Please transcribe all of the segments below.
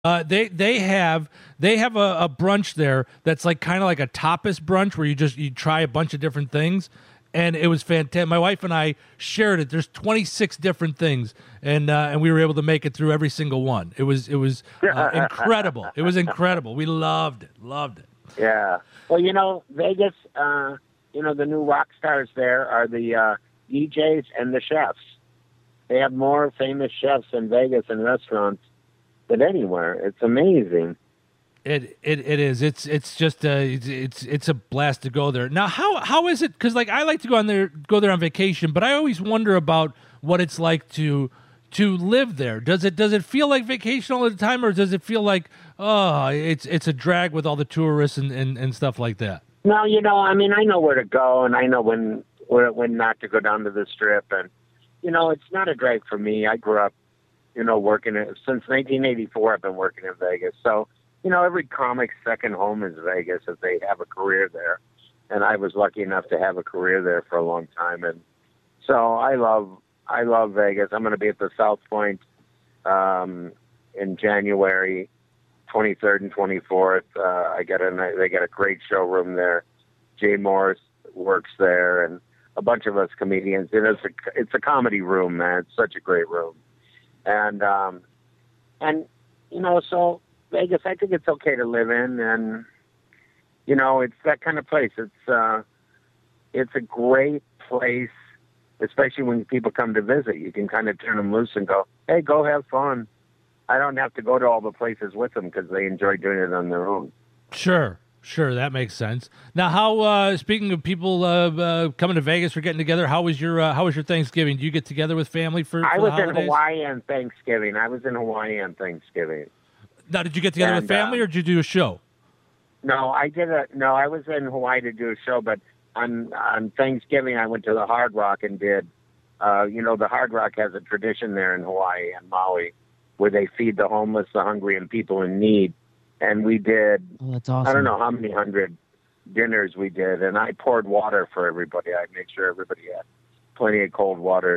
They have a brunch there that's like kind of like a tapas brunch where you try a bunch of different things, and it was fantastic. My wife and I shared it. There's 26 different things, and we were able to make it through every single one. It was incredible. It was incredible. We loved it. Yeah. Well, Vegas, the new rock stars there are the DJs and the chefs. They have more famous chefs in Vegas and restaurants than anywhere. It's amazing. It is. It's just it's a blast to go there. Now, how is it? Because like I like to go there on vacation, but I always wonder about what it's like to live there. Does it feel like vacation all the time, or does it feel like it's a drag with all the tourists and stuff like that? No, I know where to go, and I know when not to go down to the Strip, and it's not a drag for me. I grew up, working since 1984. I've been working in Vegas, so every comic's second home is Vegas if they have a career there, and I was lucky enough to have a career there for a long time, and so I love Vegas. I'm going to be at the South Point in January 23rd and 24th. They got a great showroom there. Jay Morris works there, and a bunch of us comedians. It's a comedy room, man. It's such a great room, and so Vegas, I think it's okay to live in, and it's that kind of place. It's a great place, especially when people come to visit. You can kind of turn them loose and go, hey, go have fun. I don't have to go to all the places with them because they enjoy doing it on their own. Sure, that makes sense. Now, how speaking of people coming to Vegas or getting together, how was your Thanksgiving? Do you get together with family for I the was holidays? in Hawaii on Thanksgiving. Now, did you get together with family or did you do a show? No, I was in Hawaii to do a show, but on Thanksgiving I went to the Hard Rock and did. The Hard Rock has a tradition there in Hawaii and Maui, where they feed the homeless, the hungry, and people in need. And we did, that's awesome. I don't know how many hundred dinners we did, and I poured water for everybody. I made sure everybody had plenty of cold water.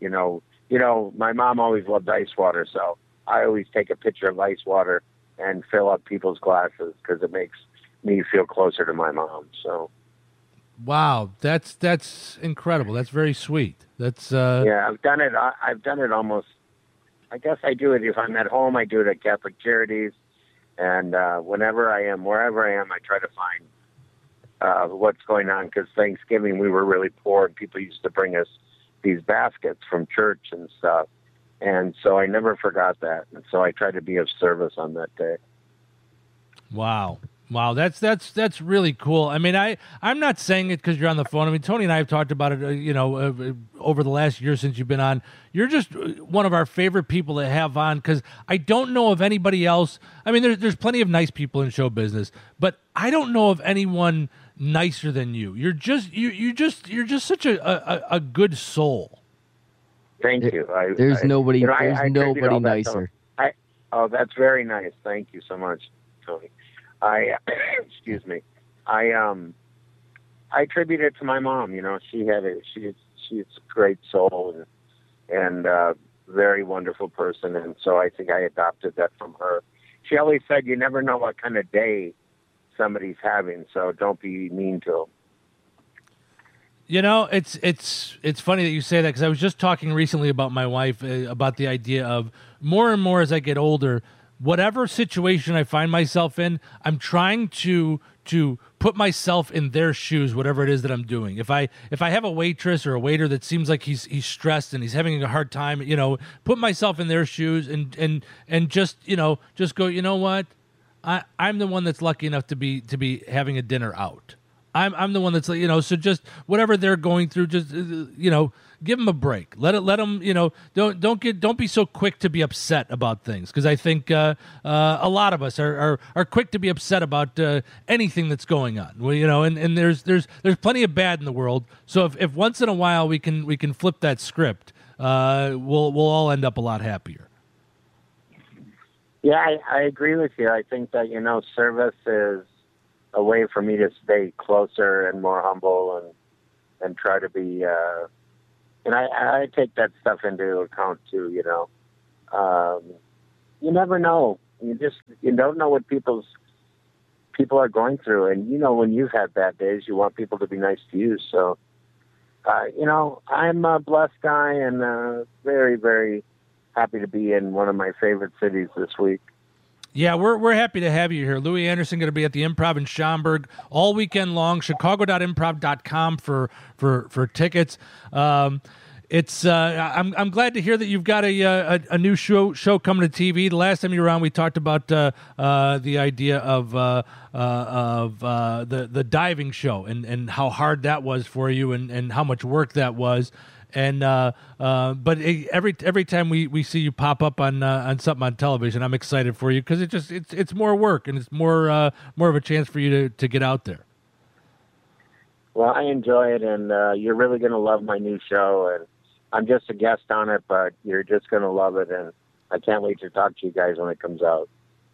My mom always loved ice water, so I always take a pitcher of ice water and fill up people's glasses because it makes me feel closer to my mom. So, wow, that's incredible. That's very sweet. That's yeah, I've done it almost. I guess I do it if I'm at home. I do it at Catholic Charities. And wherever I am, I try to find what's going on, because Thanksgiving we were really poor, and people used to bring us these baskets from church and stuff. And so I never forgot that. And so I tried to be of service on that day. Wow, that's really cool. I mean, I'm not saying it because you're on the phone. I mean, Tony and I have talked about it, over the last year since you've been on. You're just one of our favorite people to have on, because I don't know of anybody else. I mean, there's plenty of nice people in show business, but I don't know of anyone nicer than you. You're just such a good soul. Thank you. There's nobody nicer. That's very nice. Thank you so much, Tony. Excuse me. I attribute it to my mom. She's a great soul and very wonderful person, and so I think I adopted that from her. She always said, "You never know what kind of day somebody's having, so don't be mean to them." It's funny that you say that, because I was just talking recently about my wife about the idea of more and more as I get older, whatever situation I find myself in, I'm trying to put myself in their shoes, whatever it is that I'm doing. If I have a waitress or a waiter that seems like he's stressed and he's having a hard time, put myself in their shoes and just go, you know what? I'm the one that's lucky enough to be having a dinner out. I'm the one that's so just whatever they're going through, just give them a break. Let them don't be so quick to be upset about things, because I think a lot of us are quick to be upset about anything that's going on. Well, and there's plenty of bad in the world. So if once in a while we can flip that script, we'll all end up a lot happier. Yeah, I agree with you. I think that service is a way for me to stay closer and more humble and try to be, and I take that stuff into account too, you never know You don't know what people are going through. And, when you've had bad days, you want people to be nice to you. So, I'm a blessed guy and very, very happy to be in one of my favorite cities this week. Yeah, we're happy to have you here. Louie Anderson going to be at the Improv in Schaumburg all weekend long. Chicago.improv.com for tickets. It's I'm glad to hear that you've got a new show coming to TV. The last time you were on, we talked about the idea of the diving show and how hard that was for you and how much work that was. And but every time we see you pop up on something on television, I'm excited for you because it's more work and it's more of a chance for you to get out there. Well, I enjoy it, and you're really going to love my new show. And I'm just a guest on it, but you're just going to love it, and I can't wait to talk to you guys when it comes out.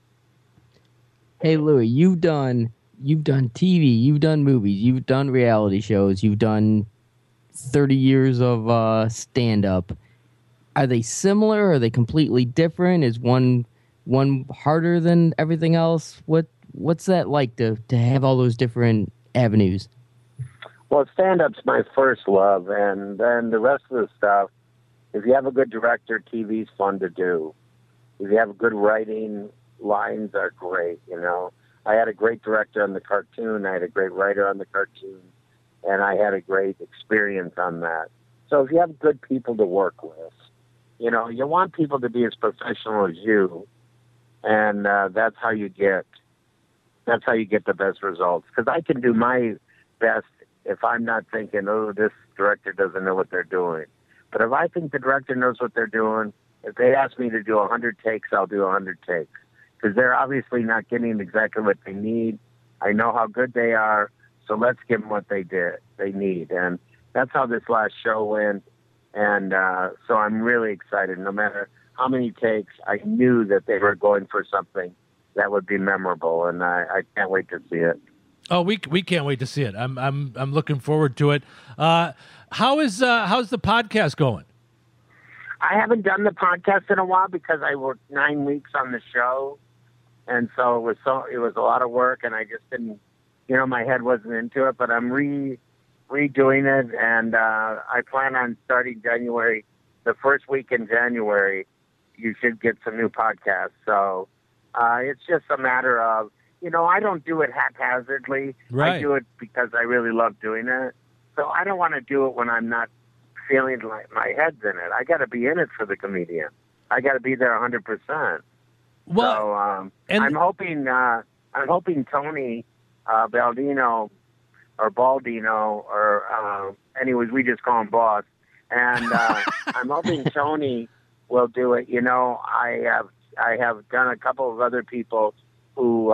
Hey, Louie, you've done TV, you've done movies, you've done reality shows, you've done 30 years of stand-up. Are they similar? Are they completely different? Is one harder than everything else? What's that like to have all those different avenues? Well, stand-up's my first love, and then the rest of the stuff, if you have a good director, TV's fun to do. If you have good writing, lines are great, I had a great director on the cartoon, I had a great writer on the cartoon, and I had a great experience on that. So if you have good people to work with, you want people to be as professional as you, and that's how you get the best results. Because I can do my best if I'm not thinking, oh, this director doesn't know what they're doing. But if I think the director knows what they're doing, if they ask me to do 100 takes, I'll do 100 takes. Because they're obviously not getting exactly what they need. I know how good they are, so let's give them what they need. And that's how this last show went. And so I'm really excited. No matter how many takes, I knew that they were going for something that would be memorable, and I can't wait to see it. Oh, we can't wait to see it. I'm looking forward to it. How's the podcast going? I haven't done the podcast in a while because I worked 9 weeks on the show, and so it was a lot of work, and I just didn't, my head wasn't into it. But I'm redoing it, and I plan on starting January. The first week in January, you should get some new podcasts. So it's just a matter of, I don't do it haphazardly. Right. I do it because I really love doing it. So I don't want to do it when I'm not feeling like my head's in it. I got to be in it for the comedian. I got to be there 100%. Well, so I'm hoping Tony Baldino or Baldino or anyways, we just call him Boss. And I'm hoping Tony will do it. I have done a couple of other people who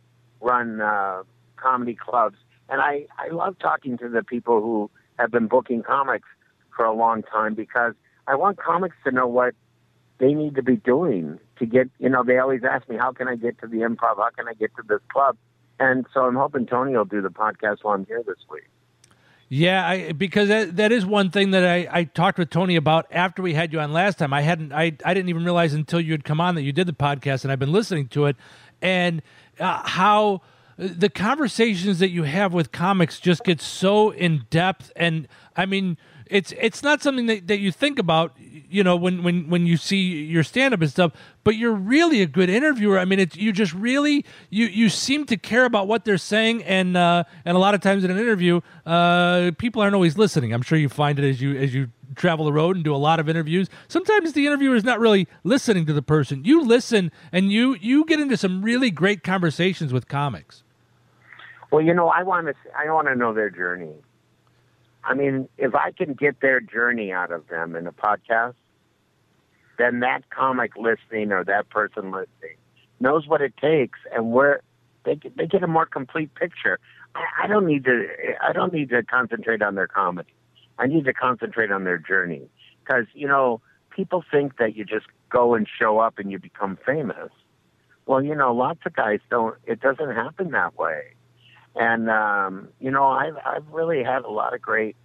run comedy clubs. And I love talking to the people who have been booking comics for a long time because I want comics to know what they need to be doing to get, they always ask me, how can I get to the Improv? How can I get to this club? And so I'm hoping Tony will do the podcast while I'm here this week. Yeah, because that is one thing that I talked with Tony about after we had you on last time. I didn't even realize until you had come on that you did the podcast, and I've been listening to it, and how the conversations that you have with comics just get so in depth. And I mean, it's not something that you think about, when you see your stand-up and stuff, but you're really a good interviewer. I mean, you just really, you seem to care about what they're saying. And a lot of times in an interview, people aren't always listening. I'm sure you find it as you travel the road and do a lot of interviews. Sometimes the interviewer is not really listening to the person. You listen and you get into some really great conversations with comics. Well, I want to know their journey. I mean, if I can get their journey out of them in a podcast, then that comic listening or that person listening knows what it takes and where they get a more complete picture. I don't need to concentrate on their comedy. I need to concentrate on their journey because, people think that you just go and show up and you become famous. Well, lots of guys don't. It doesn't happen that way. And, I've really had a lot of great,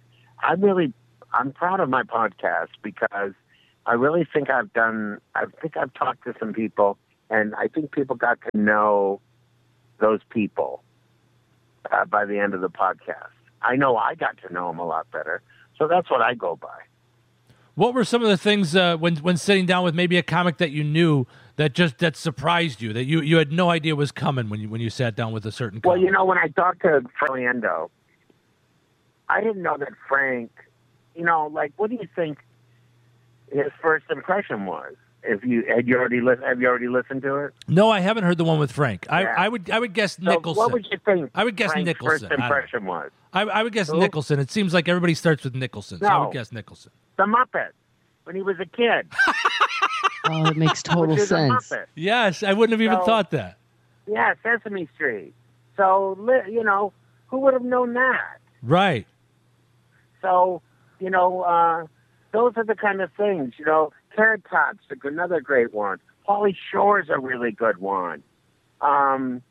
I'm proud of my podcast because I really think I've talked to some people And I think people got to know those people by the end of the podcast. I know I got to know them a lot better. So that's what I go by. What were some of the things when sitting down with maybe a comic that you knew that surprised you, that you had no idea was coming when you sat down with a certain comic? Well, when I talked to Orlando, I didn't know that Frank, what do you think his first impression was? Have you already listened to it? No, I haven't heard the one with Frank. Yeah. I would guess Nicholson. So what would you think? I would guess Frank's Nicholson. First impression was. I would guess Who? Nicholson. It seems like everybody starts with Nicholson, so I No. would guess Nicholson. The Muppet when he was a kid. Oh, it makes total which is a sense. Muppet. Yes, I wouldn't have even So- thought that. Yeah, Sesame Street. So who would have known that? Right. So those are the kind of things. Carrot Top's another great one. Pauly Shore's a really good one. I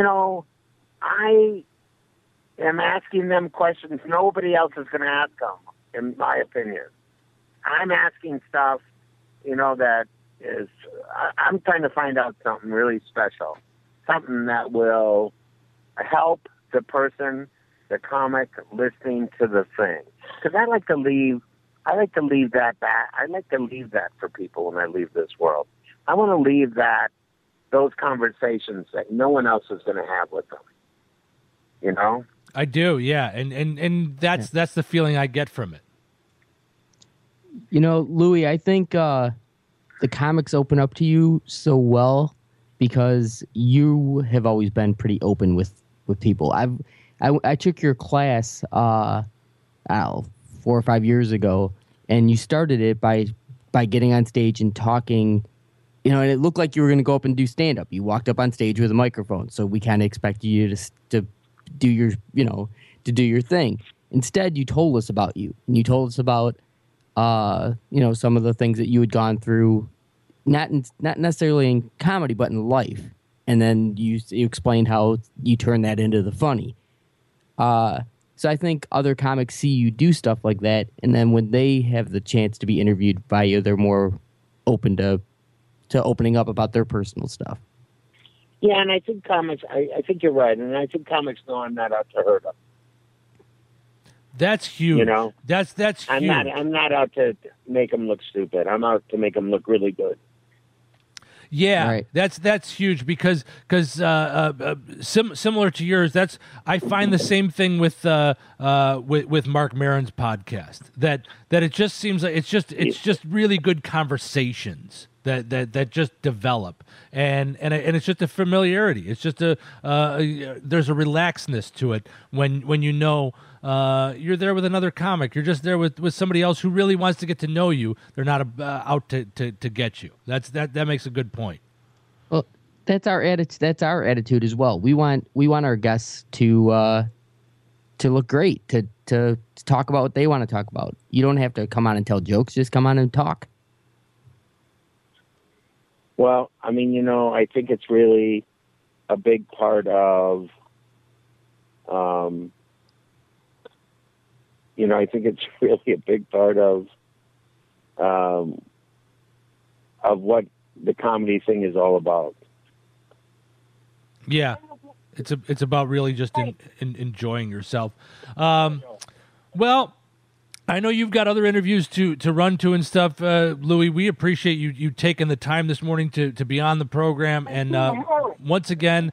am asking them questions nobody else is going to ask them, in my opinion. I'm asking stuff, that is, I'm trying to find out something really special, something that will help the person, the comic, listening to the thing. Because I like to leave that back. I like to leave that for people when I leave this world. I want to leave those conversations that no one else is going to have with them. I do, yeah, and that's the feeling I get from it. Louis, I think the comics open up to you so well because you have always been pretty open with people. I took your class 4 or 5 years ago, and you started it by getting on stage and talking. And it looked like you were going to go up and do stand up. You walked up on stage with a microphone, so we kind of expected you to do your to do your thing. Instead, you told us about you, and you told us about some of the things that you had gone through, not necessarily in comedy, but in life. And then you explained how you turned that into the funny. So I think other comics see you do stuff like that, and then when they have the chance to be interviewed by you, they're more open to opening up about their personal stuff. Yeah, and I think comics, I think you're right, and I think comics know I'm not out to hurt them. That's huge. That's huge. I'm not out to make them look stupid. I'm out to make them look really good. Yeah, right. That's huge because similar to yours, I find the same thing with Mark Maron's podcast. That it just seems like it's just really good conversations that just develop, and it's just a familiarity. It's just there's a relaxedness to it when you're there with another comic. You're just there with somebody else who really wants to get to know you. They're not out to get you. That makes a good point. Well, that's our attitude. That's our attitude as well. We want our guests to look great, to talk about what they want to talk about. You don't have to come on and tell jokes. Just come on and talk. Well, I think it's really a big part of, I think it's really a big part of what the comedy thing is all about. Yeah, it's about really just enjoying yourself. Well, I know you've got other interviews to run to and stuff, Louis. We appreciate you taking the time this morning to be on the program. And once again,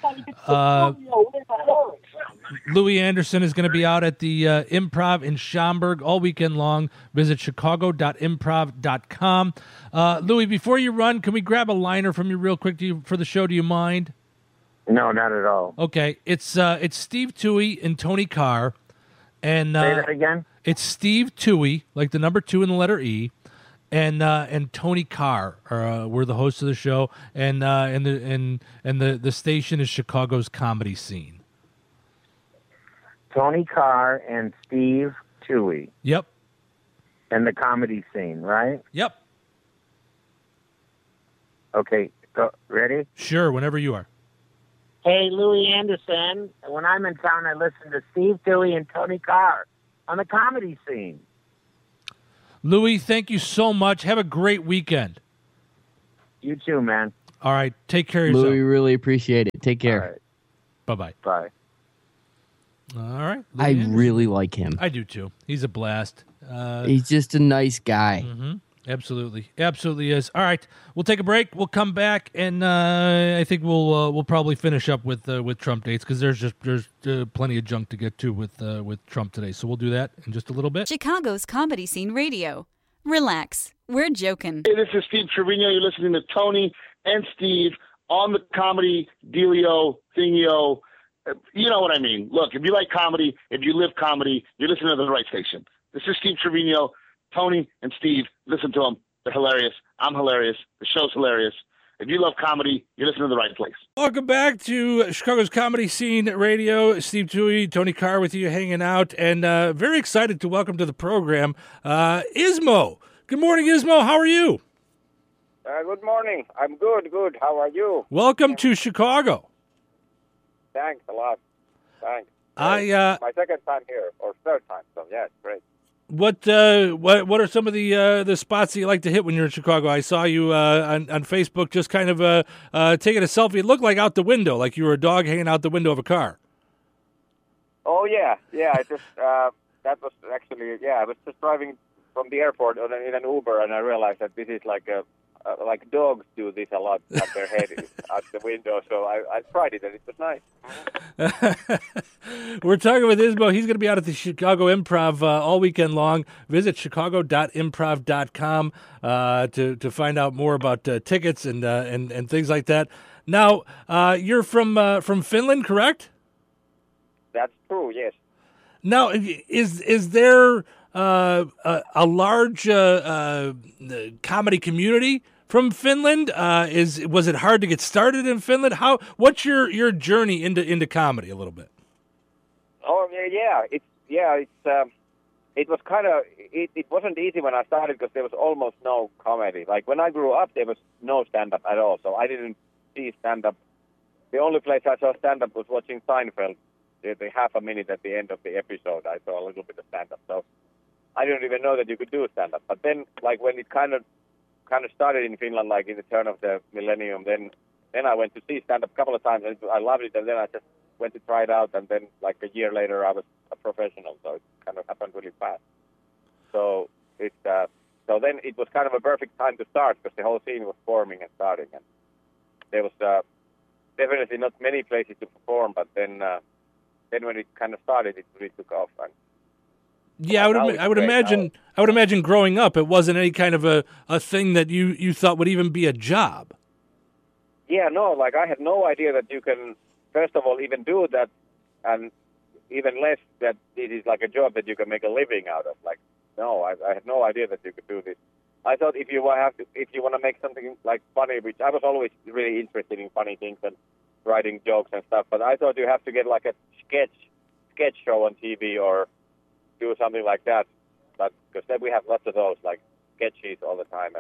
Louis Anderson is going to be out at the Improv in Schaumburg all weekend long. Visit chicago.improv.com. Louis, before you run, can we grab a liner from you real quick for the show? Do you mind? No, not at all. Okay, it's Steve Toohey and Tony Carr. And say that again. It's Steve Toohey, like the number 2 and the letter E, and Tony Carr were the hosts of the show, and the station is Chicago's comedy scene. Tony Carr and Steve Toohey. Yep. And the comedy scene, right? Yep. Okay, go, ready? Sure, whenever you are. Hey, Louis Anderson. When I'm in town, I listen to Steve Toohey and Tony Carr on the comedy scene. Louis, thank you so much. Have a great weekend. You too, man. All right. Take care of yourself. Louis, really appreciate it. Take care. All right. Bye-bye. Bye. All right. I Louis Anderson. really like him. I do too. He's a blast. He's just a nice guy. Absolutely is. All right, we'll take a break. We'll come back, and I think we'll probably finish up with Trump dates because there's plenty of junk to get to with Trump today. So we'll do that in just a little bit. Chicago's Comedy Scene Radio. Relax, we're joking. Hey, this is Steve Trevino. You're listening to Tony and Steve on the comedy dealio thingio. You know what I mean. Look, if you like comedy, if you live comedy, you're listening to the right station. This is Steve Trevino. Tony and Steve, listen to them. They're hilarious. I'm hilarious. The show's hilarious. If you love comedy, you're listening to the right place. Welcome back to Chicago's Comedy Scene Radio. Steve Tui, Tony Carr with you hanging out, and very excited to welcome to the program Ismo. Good morning, Ismo. How are you? Good morning. I'm good. How are you? Welcome to Chicago. Thanks a lot. Thanks. My second time here, or third time, so yeah, it's great. What are some of the spots that you like to hit when you're in Chicago? I saw you on Facebook just kind of taking a selfie. It looked like out the window, like you were a dog hanging out the window of a car. Oh yeah. I just that was actually I was just driving from the airport in an Uber, and I realized that this is like dogs do this a lot at their head out the window. So I tried it, and it was nice. We're talking with Ismo. He's going to be out at the Chicago Improv all weekend long. Visit chicago.improv.com to find out more about tickets and things like that. Now, you're from Finland, correct? That's true. Yes. Now, is there a large comedy community from Finland? Was it hard to get started in Finland? What's your journey into comedy a little bit? Oh yeah, it was kind of it wasn't easy when I started because there was almost no comedy. Like when I grew up, there was no stand-up at all, so I didn't see stand-up. The only place I saw stand-up was watching Seinfeld. The half a minute at the end of the episode, I saw a little bit of stand-up. So I didn't even know that you could do stand-up. But then, like when it kind of started in Finland, like in the turn of the millennium, then I went to see stand-up a couple of times, and I loved it. And then I just went to try it out, and then like a year later, I was a professional. So it kind of happened really fast. So so then it was kind of a perfect time to start because the whole scene was forming and starting, and there was definitely not many places to perform. But then when it kind of started, it really took off. And yeah, I would imagine growing up, it wasn't any kind of a thing that you thought would even be a job. Yeah, no, like I had no idea that you can, first of all, even do that, and even less that it is like a job that you can make a living out of. Like, no, I had no idea that you could do this. I thought if you want to make something like funny, which I was always really interested in funny things and writing jokes and stuff, but I thought you have to get like a sketch show on TV or do something like that. But because then we have lots of those like sketches all the time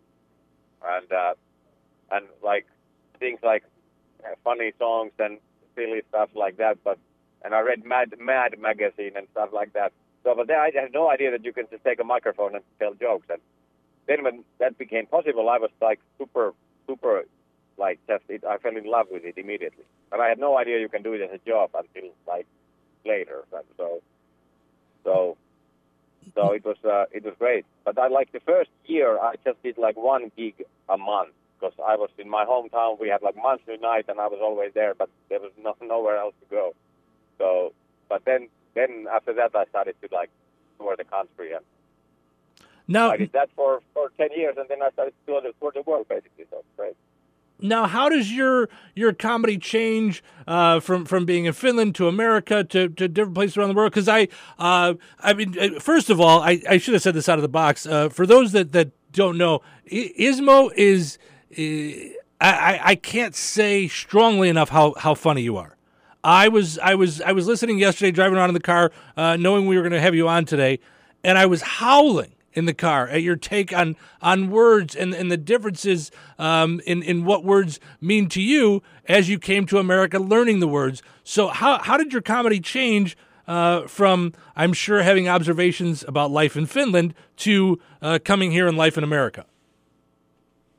and like things like funny songs and silly stuff like that. And I read Mad magazine and stuff like that. So, but then I had no idea that you can just take a microphone and tell jokes. And then when that became possible, I was like super, like I fell in love with it immediately. But I had no idea you can do it as a job until like later. So it was great. But I like the first year I just did like one gig a month because I was in my hometown. We had like monthly night and I was always there, but there was nowhere else to go. So, but then after that I started to like tour the country, and now I did that for 10 years, and then I started to tour the world basically. So it's great. Now, how does your comedy change from being in Finland to America to different places around the world? Because I mean, first of all, I should have said this out of the box. For those that don't know, Ismo is I can't say strongly enough how funny you are. I was listening yesterday, driving around in the car, knowing we were going to have you on today, and I was howling in the car at your take on words and the differences in what words mean to you as you came to America learning the words. So how did your comedy change from, I'm sure, having observations about life in Finland to coming here and life in America?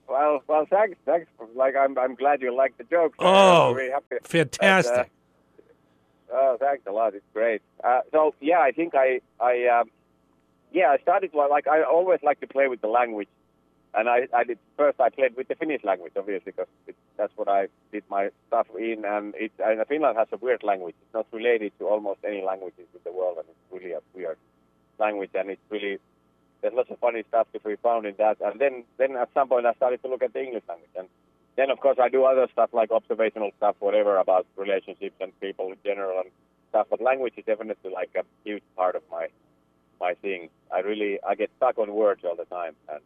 Well, thanks. Like, I'm glad you liked the jokes. Oh, I'm really happy. fantastic. Oh, thanks a lot. It's great. So yeah, I think I started like I always like to play with the language, and I did first. I played with the Finnish language, obviously, because that's what I did my stuff in. And Finland has a weird language. It's not related to almost any languages in the world, and it's really a weird language. And it's really there's lots of funny stuff to be found in that. And then at some point I started to look at the English language, and then of course I do other stuff like observational stuff, whatever about relationships and people in general and stuff. But language is definitely like a huge part of my thing. I get stuck on words all the time, and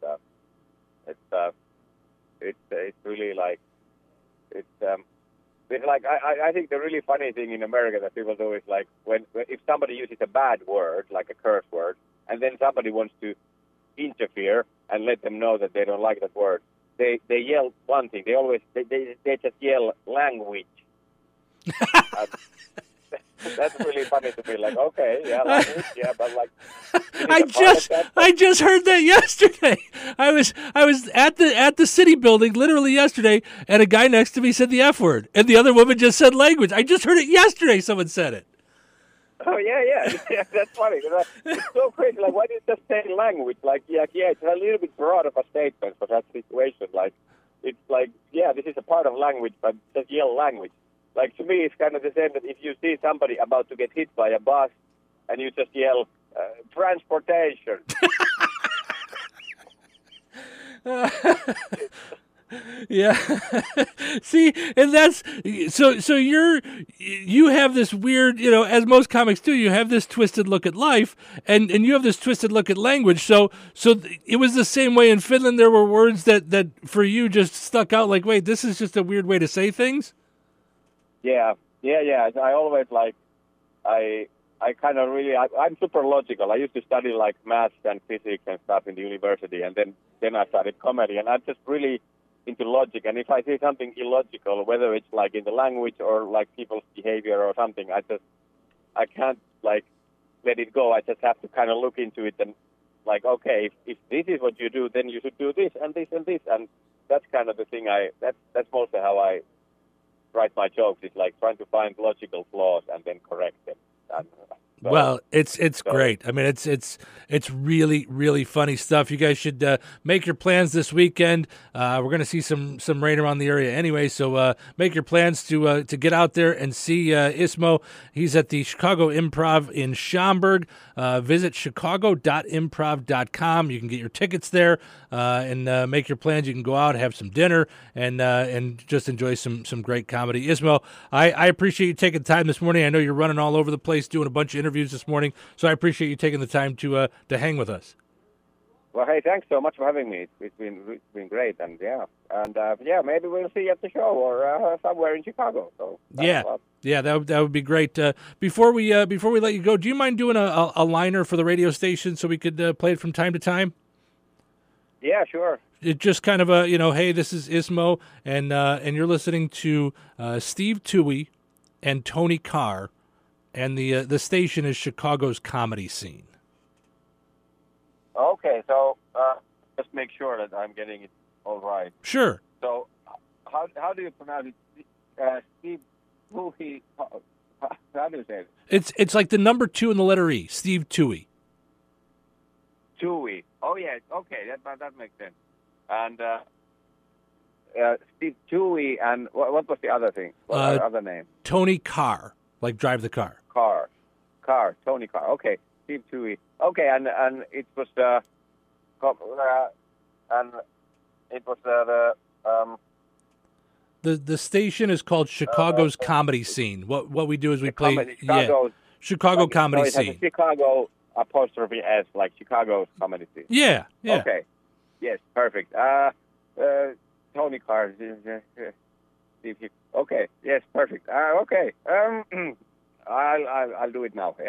it's really like it's like I think the really funny thing in America that people do is like when if somebody uses a bad word like a curse word, and then somebody wants to interfere and let them know that they don't like that word, they yell one thing. They just yell language. That's really funny to me. Like, okay, yeah, language, yeah, but like, I just heard that yesterday. I was at the city building literally yesterday, and a guy next to me said the F word, and the other woman just said language. I just heard it yesterday. Someone said it. Oh yeah, that's funny. It's so crazy. Like, why did you just say language? Like, yeah, it's a little bit broad of a statement for that situation. Like, it's like, yeah, this is a part of language, but just yell language. Like, to me, it's kind of the same that if you see somebody about to get hit by a bus and you just yell, transportation. Yeah. See, and that's so you have this weird, as most comics do, you have this twisted look at life and you have this twisted look at language. So it was the same way in Finland. There were words that for you just stuck out like, wait, this is just a weird way to say things. Yeah. I always I kind of really, I'm super logical. I used to study like maths and physics and stuff in the university, and then I started comedy, and I'm just really into logic. And if I see something illogical, whether it's like in the language or like people's behavior or something, I can't like let it go. I just have to kind of look into it and like, okay, if this is what you do, then you should do this and this and this, and that's kind of the thing. That's mostly how I write my jokes. It's like trying to find logical flaws and then correct them. Well, it's great. I mean, it's really, really funny stuff. You guys should make your plans this weekend. We're going to see some rain around the area anyway, so make your plans to get out there and see Ismo. He's at the Chicago Improv in Schaumburg. Visit chicago.improv.com. You can get your tickets there and make your plans. You can go out, have some dinner, and just enjoy some great comedy. Ismo, I appreciate you taking time this morning. I know you're running all over the place doing a bunch of interviews this morning, so I appreciate you taking the time to hang with us. Well, hey, thanks so much for having me. It's been great, and maybe we'll see you at the show or somewhere in Chicago. So that would be great. Before we let you go, do you mind doing a liner for the radio station so we could play it from time to time? Yeah, sure. It just kind of hey, this is Ismo, and you're listening to Steve Toohey and Tony Carr. And the station is Chicago's comedy scene. Okay, so just make sure that I'm getting it all right. Sure. So how do you pronounce it? Steve Toohey. How do you say it? It's like the number 2 in the letter E. Steve Toohey. Toohey. Oh yeah. Okay, that makes sense. And Steve Toohey, and what was the other thing? What was the other name? Tony Carr, like drive the car. Tony Carr. Okay, Steve Toohey. Okay, and it was the station is called Chicago's comedy scene. What we do is we play Chicago comedy scene. Chicago apostrophe S, like Chicago's comedy scene. Yeah. Okay. Yes, perfect. Tony Carr. Okay. Yes, perfect. Okay. I'll do it now.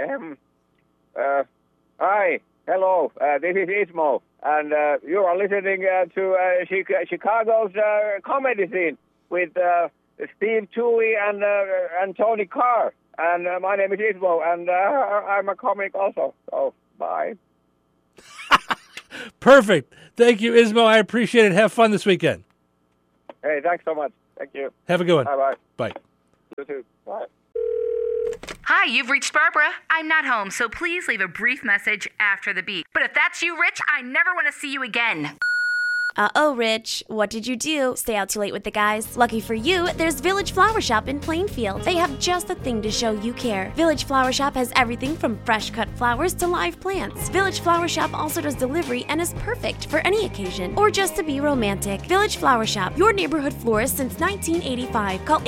Hi, hello. This is Ismo, and you are listening to Chicago's comedy scene with Steve Toohey and Tony Carr. And my name is Ismo, and I'm a comic also. So bye. Perfect. Thank you, Ismo. I appreciate it. Have fun this weekend. Hey, thanks so much. Thank you. Have a good one. Bye-bye. Bye. You too. Bye. Hi, you've reached Barbara. I'm not home, so please leave a brief message after the beep. But if that's you, Rich, I never want to see you again. Uh-oh, Rich. What did you do? Stay out too late with the guys? Lucky for you, there's Village Flower Shop in Plainfield. They have just the thing to show you care. Village Flower Shop has everything from fresh cut flowers to live plants. Village Flower Shop also does delivery and is perfect for any occasion or just to be romantic. Village Flower Shop, your neighborhood florist since 1985. Call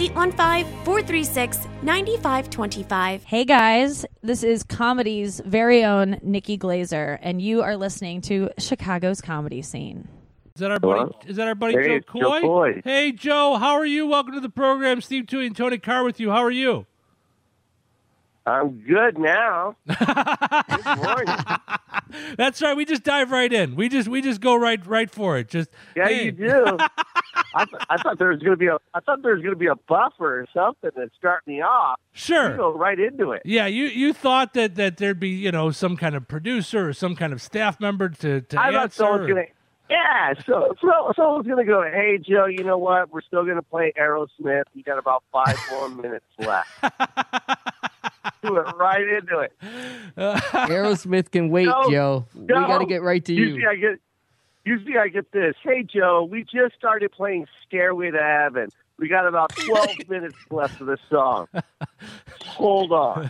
815-436-9525. Hey guys, this is comedy's very own Nikki Glazer, and you are listening to Chicago's comedy scene. Is that our buddy? Is that our buddy Hey, Joe it's Coy? Joe Coy. Hey Joe, how are you? Welcome to the program. Steve Toohey and Tony Carr with you. How are you? I'm good now. Good morning. That's right. We just dive right in. We just go right for it. Just Yeah, hey. you do. I thought there was going to be a buffer or something to start me off. Sure. You go right into it. Yeah, you thought that there'd be some kind of producer or some kind of staff member to I thought answer. someone's going to. Yeah, so someone's going to go, hey, Joe, you know what? We're still going to play Aerosmith. You got about 5 more minutes left. Do it right into it. Aerosmith can wait, No, Joe. We got to get right to you. Usually I get this. Hey, Joe, we just started playing Stairway to Heaven. We got about 12 minutes left of the song. Hold on.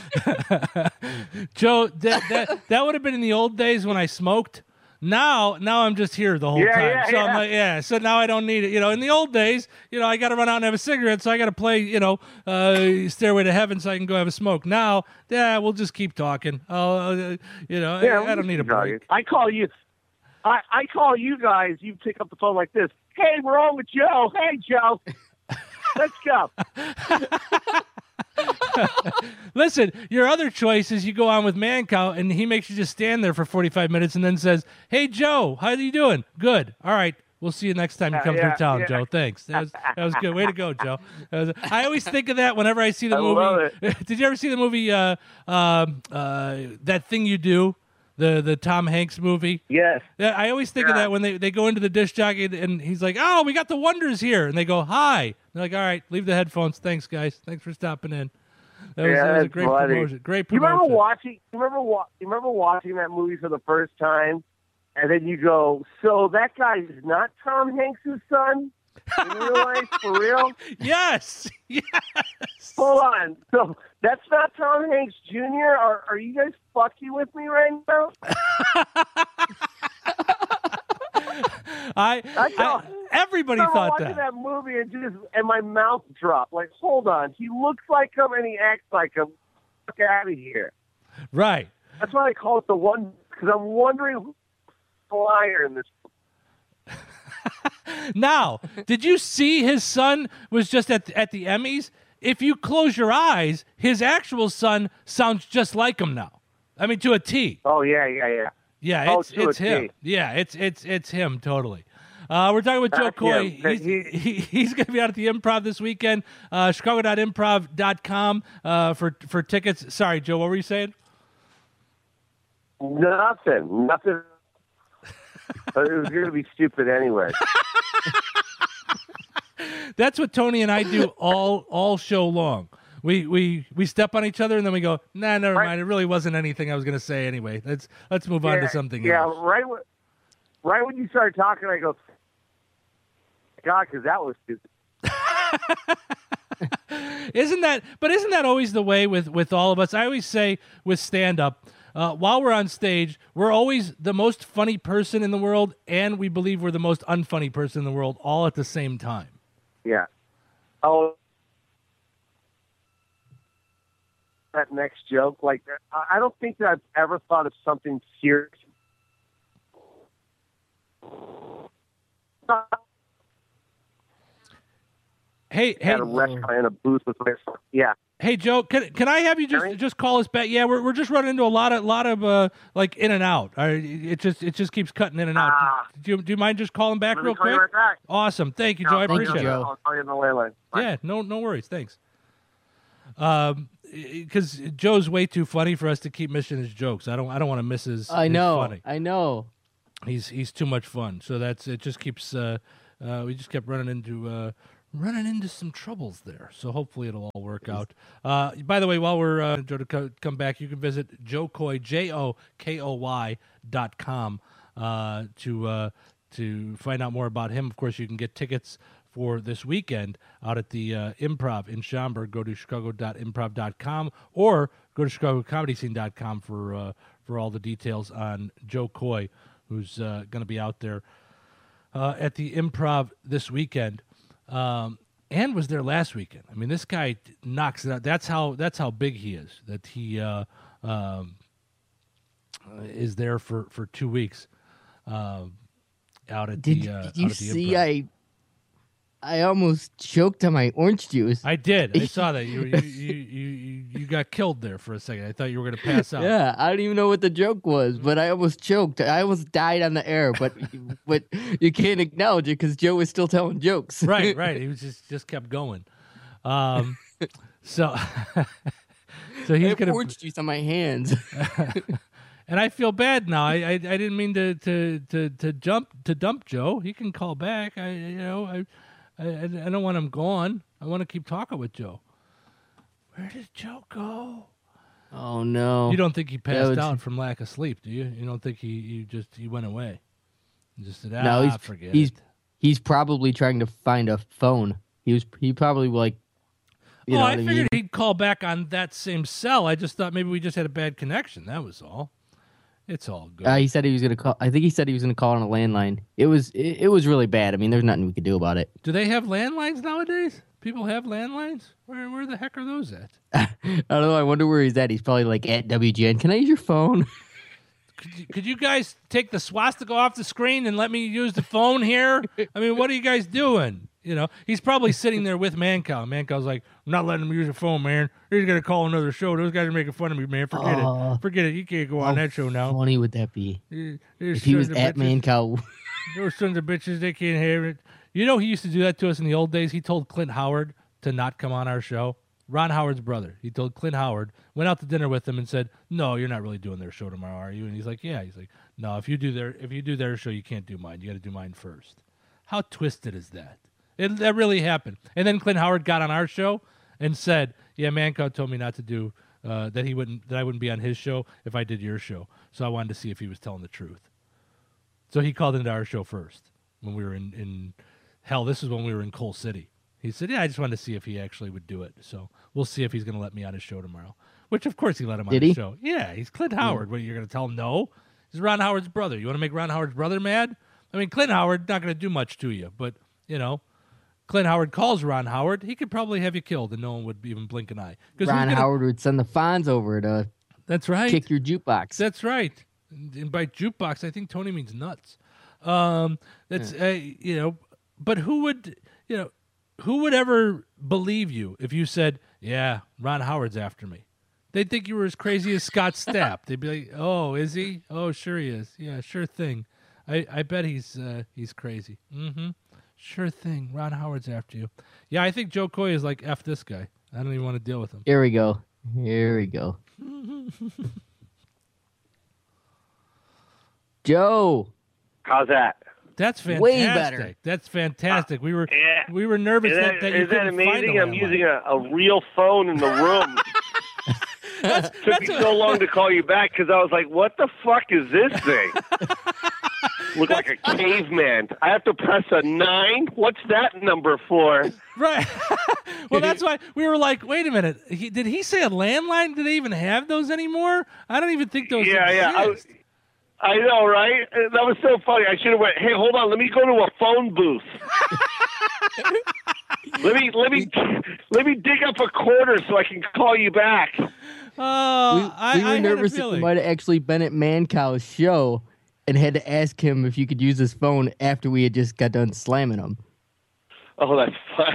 Joe, that would have been in the old days when I smoked. Now I'm just here the whole time. Yeah, so I'm like, so now I don't need it. In the old days, I got to run out and have a cigarette, so I got to play, Stairway to Heaven so I can go have a smoke. Now, we'll just keep talking. I don't need a break. I call you. I call you guys. You pick up the phone like this. Hey, we're on with Joe. Hey, Joe. Let's go. Listen, your other choice is you go on with Mancow, and he makes you just stand there for 45 minutes and then says, hey, Joe, how are you doing? Good. All right. We'll see you next time you come through town, Joe. Thanks. That was good. Way to go, Joe. I always think of that whenever I see the movie. Love it. Did you ever see the movie That Thing You Do? The Tom Hanks movie? Yes. Yeah, I always think of that when they go into the disc jockey and he's like, oh, we got the Wonders here. And they go, hi. They're like, all right, leave the headphones. Thanks, guys. Thanks for stopping in. That was a great promotion. Great promotion. You remember watching that movie for the first time? And then you go, so that guy is not Tom Hanks' son? In real life? For real? Yes. Hold on. So that's not Tom Hanks Jr.? Are you guys fucking with me right now? Everybody thought watching that movie and my mouth dropped. Like, hold on. He looks like him and he acts like him. Fuck out of here. Right. That's why I call it the one, because I'm wondering who's the liar in this. Now, did you see his son was just at the Emmys? If you close your eyes, his actual son sounds just like him now. I mean, to a T. Oh, yeah. Yeah, it's him. Yeah, it's him totally. We're talking with Joe Coy. He's going to be out at the Improv this weekend. Chicago.improv.com for tickets. Sorry, Joe, what were you saying? Nothing. But it was going to be stupid anyway. That's what Tony and I do all show long. We step on each other and then we go, nah, never mind. It really wasn't anything I was going to say anyway. Let's move on to something else. Yeah, right when you started talking, I go, God, because that was stupid. Isn't that always the way with all of us? I always say with stand-up, while we're on stage, we're always the most funny person in the world, and we believe we're the most unfunny person in the world, all at the same time. Yeah. Oh, that next joke, like, I don't think that I've ever thought of something serious. Hey, at a restaurant in a booth with my yeah. Hey Joe, can I have you just call us back? Yeah, we're just running into a lot of like in and out. It just keeps cutting in and out. Do you mind just calling back real quick? Right back. Awesome, thank you, Joe. I appreciate it. I'll call you in the landline. Yeah, no worries. Thanks. Because Joe's way too funny for us to keep missing his jokes. I don't want to miss his. I know. Funny. I know. he's too much fun. So it just keeps we just kept running into some troubles there. So hopefully it'll all work out. By the way, while we're Joe to come back, you can visit JoKoy JoKoy.com to find out more about him. Of course, you can get tickets for this weekend out at the Improv in Schaumburg. Go to chicago.improv.com or go to chicagocomedyscene.com for all the details on Joe Coy, who's going to be out there at the Improv this weekend, and was there last weekend. I mean, this guy knocks it out. That's how big he is. That he is there for 2 weeks out at Did you see? Improv. I almost choked on my orange juice. I did. I saw that. You got killed there for a second. I thought you were going to pass out. Yeah, I don't even know what the joke was, but I almost choked. I almost died on the air, but you can't acknowledge it because Joe was still telling jokes. Right. He was just kept going. So so he's going to orange juice on my hands. And I feel bad now. I didn't mean to dump Joe. He can call back. I don't want him gone. I want to keep talking with Joe. Where did Joe go? Oh no! You don't think he passed out from lack of sleep, do you? You don't think he went away? He just said, forget it. He's probably trying to find a phone. He probably like. I figured he'd call back on that same cell. I just thought maybe we just had a bad connection. That was all. It's all good. He said he was gonna call. I think he said he was gonna call on a landline. It was really bad. I mean, there's nothing we could do about it. Do they have landlines nowadays? People have landlines? Where the heck are those at? I don't know. I wonder where he's at. He's probably like at WGN. Can I use your phone? Could you guys take the swastika off the screen and let me use the phone here? I mean, what are you guys doing? He's probably sitting there with Mancow. Mancow's like, I'm not letting him use the phone, man. He's going to call another show. Those guys are making fun of me, man. Forget it. You can't go on that show now. How funny would that be? If he was at Mancow. Those sons of bitches, they can't hear it. He used to do that to us in the old days. He told Clint Howard to not come on our show. Ron Howard's brother. He told Clint Howard, went out to dinner with him and said, no, you're not really doing their show tomorrow, are you? And he's like, yeah. He's like, no, if you do their show, you can't do mine. You got to do mine first. How twisted is that? That really happened. And then Clint Howard got on our show and said, yeah, Mancow told me not to do that I wouldn't be on his show if I did your show. So I wanted to see if he was telling the truth. So he called into our show first when we were in hell, this is when we were in Coal City. He said, yeah, I just wanted to see if he actually would do it. So we'll see if he's going to let me on his show tomorrow. Which, of course, he let him on his show. Yeah, he's Clint Howard. What, you're going to tell him no? He's Ron Howard's brother. You want to make Ron Howard's brother mad? I mean, Clint Howard not going to do much to you, but, Clint Howard calls Ron Howard, he could probably have you killed and no one would even blink an eye. Ron Howard would send the Fonz over to kick your jukebox. That's right. And by jukebox, I think Tony means nuts. But who would ever believe you if you said, yeah, Ron Howard's after me? They'd think you were as crazy as Scott Stapp. They'd be like, oh, is he? Oh, sure he is. Yeah, sure thing. I bet he's crazy. Mm-hmm. Sure thing. Ron Howard's after you. Yeah, I think Joe Coy is like, F this guy. I don't even want to deal with him. Here we go. Joe. How's that? That's fantastic. Way better. That's fantastic. We were nervous that you couldn't amazing? find I'm using a real phone in the room. It took me so long to call you back because I was like, what the fuck is this thing? Look like a caveman. I have to press a 9? What's that number for? Right. Well, that's why we were like, wait a minute. Did he say a landline? Do they even have those anymore? I don't even think those exist. Yeah. I know, right? That was so funny. I should have went, hey, hold on. Let me go to a phone booth. let me dig up a quarter so I can call you back. We were nervous that you might have actually been at Mancow's show and had to ask him if you could use his phone after we had just got done slamming him. Oh, that's fun.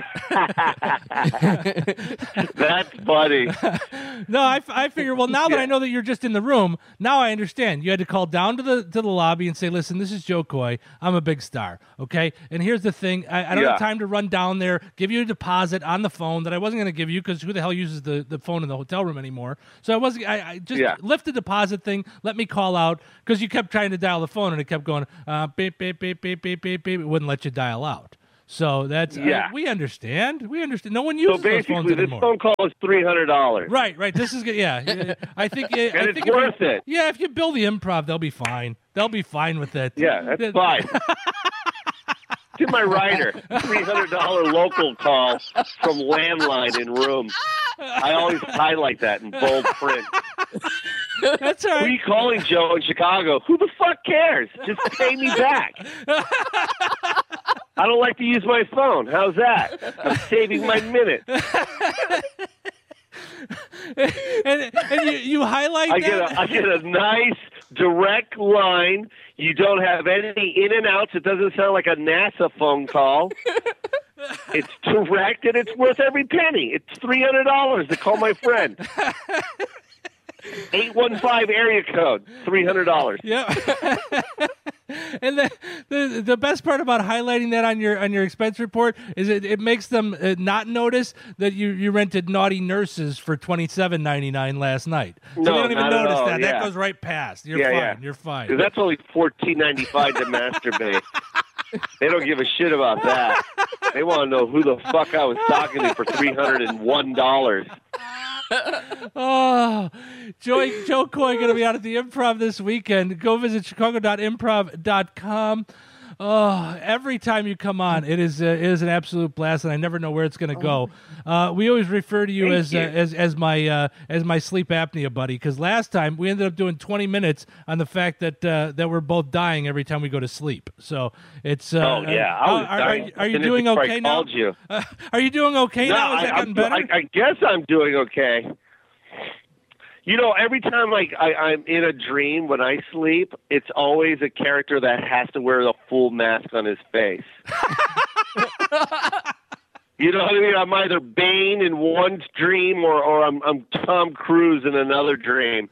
That's funny. No, I figure. Well, now that I know that you're just in the room, now I understand. You had to call down to the lobby and say, "Listen, this is Joe Coy. I'm a big star. Okay, and here's the thing. I don't have time to run down there, give you a deposit on the phone that I wasn't going to give you because who the hell uses the phone in the hotel room anymore? So I wasn't. I just lift the deposit thing. Let me call out because you kept trying to dial the phone and it kept going beep beep beep beep beep beep beep. It wouldn't let you dial out. So that's we understand. We understand. No one uses those phones anymore. This phone call is $300. Right. This is good. Yeah. I think it's worth it. Yeah, if you bill the Improv, they'll be fine. They'll be fine with it. Yeah, that's fine. To my writer, $300 local call from landline in room. I always highlight that in bold print. That's all right. Who are you calling, Joe, in Chicago? Who the fuck cares? Just pay me back. I don't like to use my phone. How's that? I'm saving my minute. and you highlight I that? get a nice direct line. You don't have any in and outs. It doesn't sound like a NASA phone call. It's direct and it's worth every penny. It's $300 to call my friend. 815 area code, $300. Yeah. And the best part about highlighting that on your expense report is it makes them not notice that you rented Naughty Nurses for $27.99 last night. So they don't even notice that. That goes right past. You're fine. Yeah. You're fine. Because that's only $14.95 to masturbate. They don't give a shit about that. They want to know who the fuck I was talking to for $301. Oh, Joe Coy going to be out at the Improv this weekend. Go visit chicago.improv.com. Oh, every time you come on, it is an absolute blast, and I never know where it's going to go. We always refer to you as my sleep apnea buddy, because last time we ended up doing 20 minutes on the fact that we're both dying every time we go to sleep. So it's I was dying. Are you doing okay now? Are you doing okay now? Has that gotten better? I guess I'm doing okay. You know, every time I'm in a dream when I sleep, it's always a character that has to wear the full mask on his face. You know what I mean? I'm either Bane in one dream or I'm Tom Cruise in another dream.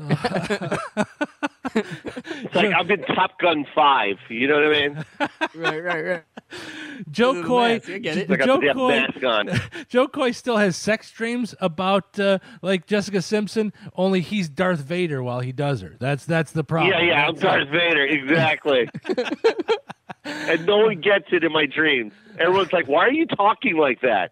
It's like I'm in Top Gun 5. You know what I mean? Right. Joe Coy. I get it. Joe Coy still has sex dreams about like Jessica Simpson. Only he's Darth Vader while he does her. That's the problem. Yeah. I'm Darth Vader. Exactly. And no one gets it in my dreams. Everyone's like, "Why are you talking like that?"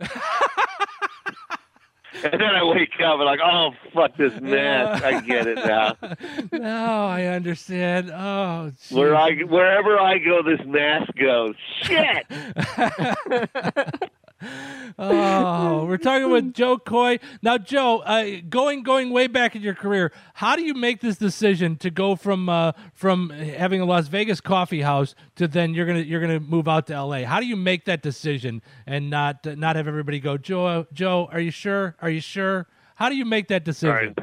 And then I wake up and like, oh, fuck this mask. I get it now. Now I understand. Oh, geez. Wherever I go, this mask goes. Shit. Oh, we're talking with Joe Coy. Now, Joe, going way back in your career, how do you make this decision to go from having a Las Vegas coffee house to then you're gonna move out to LA? How do you make that decision and not have everybody go, Joe, are you sure? Are you sure? How do you make that decision?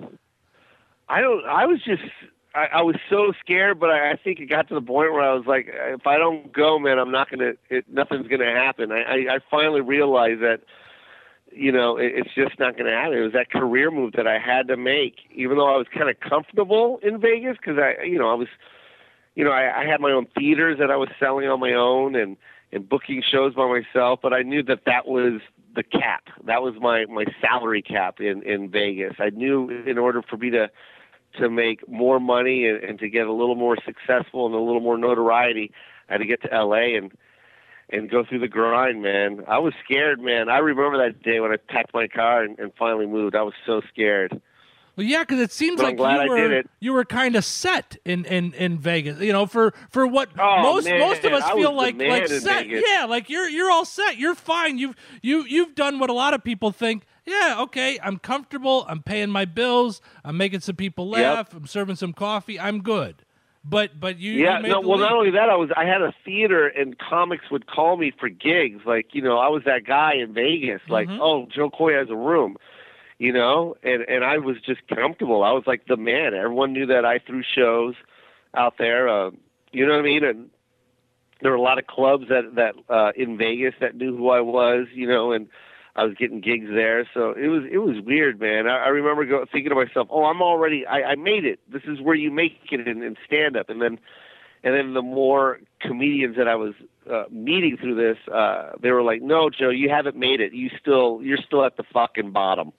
I was so scared, but I think it got to the point where I was like, if I don't go, man, nothing's going to happen. I finally realized that, you know, it's just not going to happen. It was that career move that I had to make, even though I was kind of comfortable in Vegas because I had my own theaters that I was selling on my own and booking shows by myself, but I knew that was the cap. That was my salary cap in Vegas. I knew in order for me to make more money and to get a little more successful and a little more notoriety, I had to get to LA and go through the grind, man. I was scared, man. I remember that day when I packed my car and finally moved. I was so scared. Well, yeah, because it seems like you were kind of set in Vegas. You know, for what most of us feel like set. Vegas. Yeah, like you're all set. You're fine. You've done what a lot of people think. Yeah, okay, I'm comfortable. I'm paying my bills. I'm making some people laugh. Yep. I'm serving some coffee. I'm good. But you not only that, I had a theater and comics would call me for gigs. Like, you know, I was that guy in Vegas. Like, oh, Joe Coy has a room. You know, and I was just comfortable. I was like the man. Everyone knew that I threw shows out there. You know what I mean? there were a lot of clubs that in Vegas that knew who I was, and I was getting gigs there. So it was weird, man. I remember thinking to myself, oh, I made it. This is where you make it in stand up. And then the more comedians that I was meeting through this, they were like, no, Joe, you haven't made it. You're still at the fucking bottom.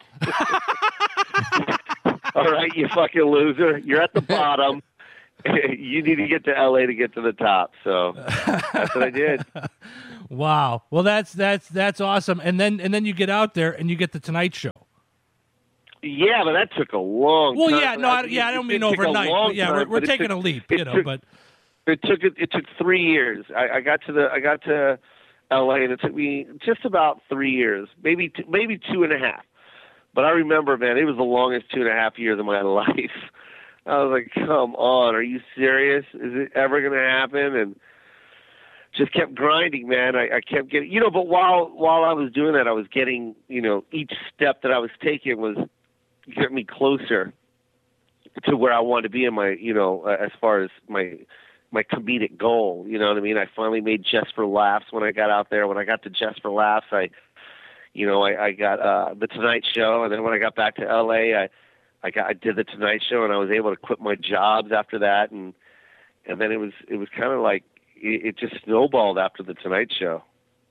All right, you fucking loser. You're at the bottom. You need to get to LA to get to the top. So that's what I did. Wow. Well, that's awesome. And then you get out there and you get the Tonight Show. Yeah, but that took a long time. Well, yeah, no, I don't mean overnight. But yeah, we're taking a leap, but it took 3 years. I got to LA, and it took me just about 3 years, maybe 2.5. But I remember, man, it was the longest 2.5 years of my life. I was like, come on, are you serious? Is it ever going to happen? And just kept grinding, man. I kept getting, but while I was doing that, I was getting, each step that I was taking was getting me closer to where I wanted to be in my, as far as my comedic goal. You know what I mean? I finally made Just for Laughs when I got out there. When I got to Just for Laughs, I got the Tonight Show, and then when I got back to LA, I did the Tonight Show, and I was able to quit my jobs after that, and then it was kind of like it just snowballed after the Tonight Show.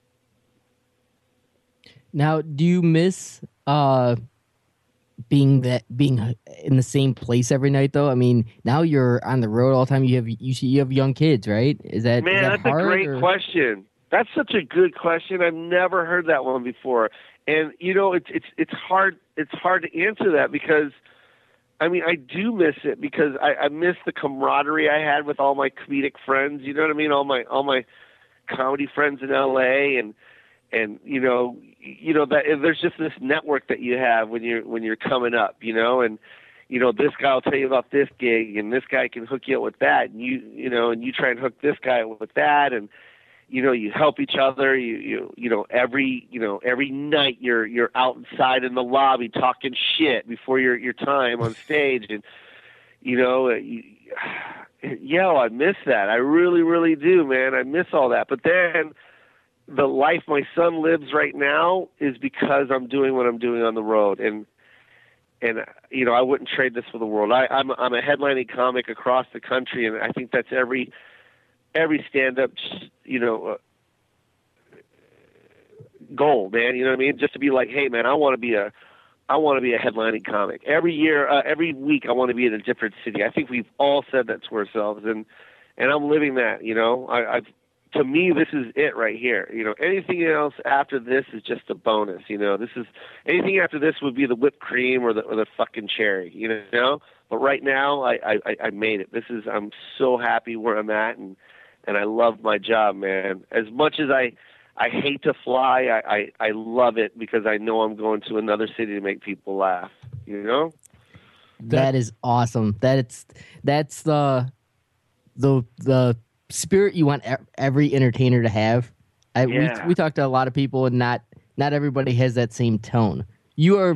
Now, do you miss being in the same place every night, though? I mean, now you're on the road all the time. You have young kids, right? Man, that's hard, a great question. That's such a good question. I've never heard that one before, and it's hard. It's hard to answer that because, I mean, I do miss it because I miss the camaraderie I had with all my comedic friends. You know what I mean? All my comedy friends in LA, and that there's just this network that you have when you're coming up, and this guy will tell you about this gig, and this guy can hook you up with that, and you try and hook this guy up with that, and you help each other. Every night you're outside in the lobby talking shit before your time on stage, and I miss that. I really, really do, man. I miss all that. But then the life my son lives right now is because I'm doing what I'm doing on the road, and I wouldn't trade this for the world. I'm a headlining comic across the country, and I think that's every stand-up, goal, man. You know what I mean? Just to be like, hey, man, I want to be a headlining comic every year, every week. I want to be in a different city. I think we've all said that to ourselves, and I'm living that. To me, this is it right here. Anything else after this is just a bonus. Anything after this would be the whipped cream or the fucking cherry. But right now, I made it. I'm so happy where I'm at, and I love my job, man. As much as I hate to fly, I love it because I know I'm going to another city to make people laugh. That is awesome. That's the spirit you want every entertainer to have. We talked to a lot of people, and not everybody has that same tone. You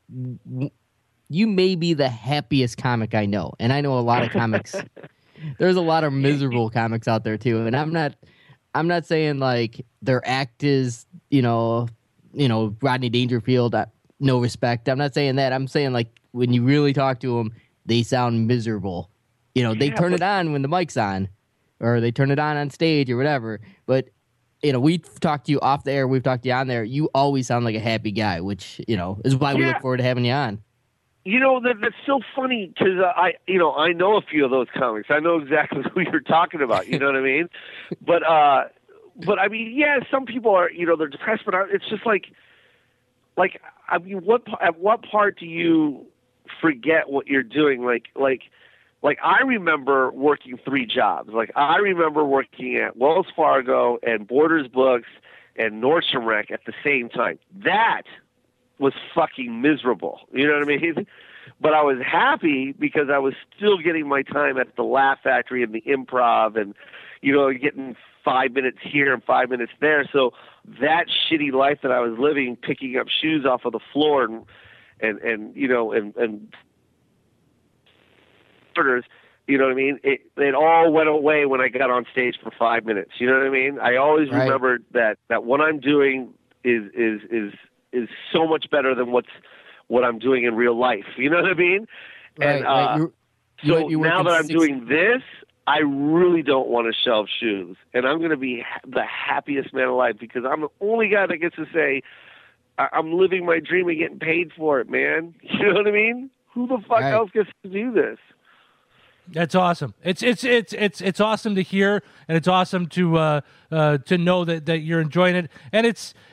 may be the happiest comic I know, and I know a lot of comics. There's a lot of miserable comics out there too, and I'm not saying like their act is Rodney Dangerfield, no respect. I'm not saying that. I'm saying like when you really talk to them, they sound miserable. They turn it on when the mic's on, or they turn it on stage or whatever. But we've talked to you off the air, we've talked to you on there. You always sound like a happy guy, which is why we look forward to having you on. That's so funny because I know a few of those comics. I know exactly who you're talking about. You know what I mean? But I mean, yeah, some people are, they're depressed, but it's just like, I mean, at what part do you forget what you're doing? Like I remember working 3 jobs. Like I remember working at Wells Fargo and Borders Books and Nordstrom Rack at the same time. That was fucking miserable. You know what I mean? But I was happy because I was still getting my time at the Laugh Factory and the Improv, and getting 5 minutes here and 5 minutes there. So that shitty life that I was living, picking up shoes off of the floor and orders, You know what I mean? It all went away when I got on stage for 5 minutes. You know what I mean? I always remembered that what I'm doing is so much better than what I'm doing in real life. You know what I mean? Right, And so now that I'm doing this, I really don't want to shelve shoes, and I'm going to be the happiest man alive because I'm the only guy that gets to say I'm living my dream and getting paid for it, man. You know what I mean? Who the fuck else gets to do this? That's awesome. It's awesome to hear, and it's awesome to know that you're enjoying it, and